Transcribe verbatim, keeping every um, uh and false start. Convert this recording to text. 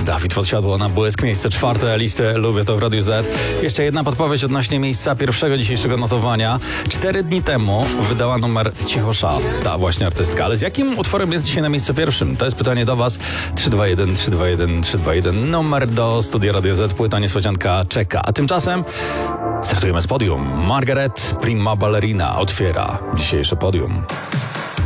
Dawid Podsiadło na błysk, miejsce czwarte listy Lubię to w Radiu Z. Jeszcze jedna podpowiedź odnośnie miejsca pierwszego dzisiejszego notowania. Cztery dni temu wydała numer Cichosza, ta właśnie artystka. Ale z jakim utworem jest dzisiaj na miejscu pierwszym? To jest pytanie do was. trzy dwa jeden, trzy dwa jeden, trzy dwa jeden. Numer do studia Radio Z. Płyta niespodzianka czeka. A tymczasem startujemy z podium. Margaret Prima Ballerina otwiera dzisiejsze podium.